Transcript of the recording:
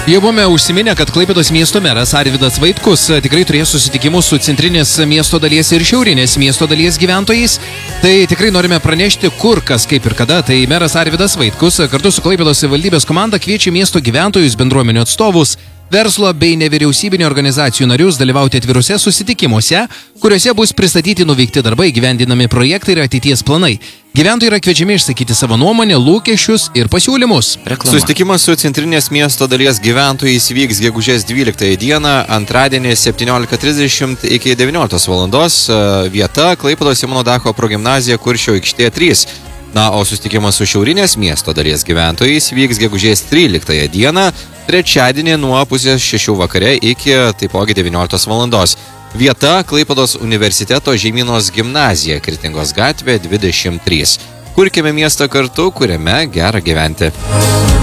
Jau buvome užsiminę, kad Klaipėdos miesto meras Arvydas Vaitkus tikrai turės susitikimus su centrinės miesto dalies ir šiaurinės miesto dalies gyventojais. Tai tikrai norime pranešti, kur, kas, kaip ir kada. Tai meras Arvydas Vaitkus kartu su Klaipėdos savivaldybės komanda kviečia miesto gyventojus, bendruomenių atstovus, verslo bei nevyriausybinio organizacijų narius dalyvauti atviruose susitikimuose, kuriuose bus pristatyti nuveikti darbai, gyvendinami projektai ir ateities planai. Gyventojai yra kviečiami išsakyti savo nuomonę, lūkesčius ir pasiūlymus. Susitikimas su centrinės miesto dalies gyventojais vyks gegužės 12 dieną, antradienį 17:30 iki 19 valandos. Vieta Klaipėdos Simono Dacho progimnazija Kuršio aikštė 3. Na, o susitikimas su šiaurinės miesto dalies gyventojais vyks gegužės 13 dieną, trečiadienį nuo 5:30 vakare iki taipogi 19 valandos. Vieta Klaipėdos universiteto Žemynos gimnazija, Kretingos gatvė 23. Kurkime miestą kartu, kuriame gera gyventi.